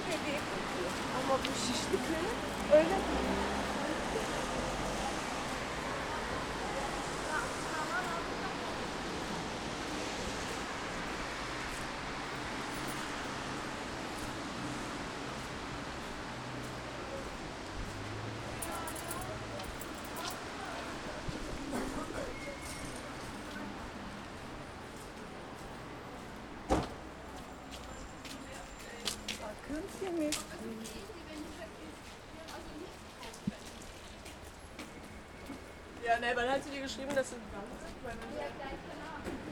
hediye kokuyor. Ama bu şişlikleri öyle bakın temiz. Ja, ne, wann hat sie dir geschrieben, dass sie...